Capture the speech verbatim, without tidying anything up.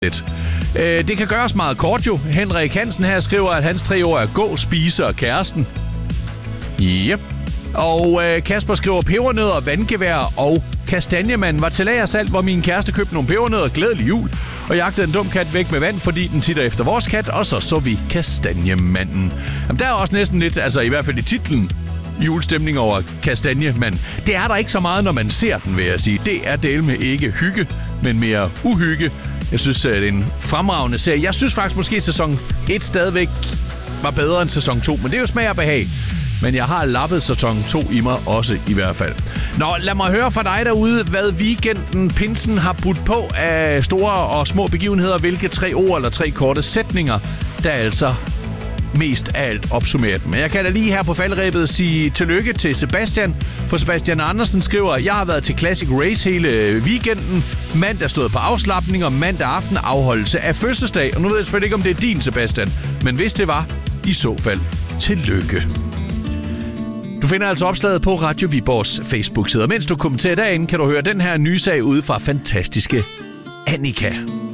lidt. Øh, det kan gøres meget kort jo. Henrik Hansen her skriver, at hans tre ord er gå, spise og kæresten. Yep. Og øh, Kasper skriver pebernødder, vandgevær og kastanjemand. Var til lagersalg, hvor min kæreste købte nogle pebernødder. Glædelig jul. Og jagtede en dum kat væk med vand, fordi den titter efter vores kat. Og så så vi kastanjemanden. Jamen, der er også næsten lidt, altså i hvert fald i titlen, julestemning over kastanjemand. Det er der ikke så meget, når man ser den, vil jeg sige. Det er del med ikke hygge, men mere uhygge. Jeg synes, det er en fremragende serie. Jeg synes faktisk måske, at sæson et stadigvæk var bedre end sæson to. Men det er jo smag og behag. Men jeg har lappet sæson to i mig også i hvert fald. Nå, lad mig høre fra dig derude, hvad weekenden Pinsen har budt på af store og små begivenheder. Hvilke tre ord eller tre korte sætninger, der altså mest af alt opsummeret. Men jeg kan da lige her på falderæbet sige tillykke til Sebastian. For Sebastian Andersen skriver, jeg har været til Classic Race hele weekenden. Mandag stod på afslapning, og mandag aften afholdelse af fødselsdag. Og nu ved jeg selvfølgelig ikke, om det er din, Sebastian. Men hvis det var, i så fald tillykke. Du finder altså opslaget på Radio Viborgs Facebook-side. Mens du kommenterer derinde, kan du høre den her nye sag ude fra fantastiske Annika.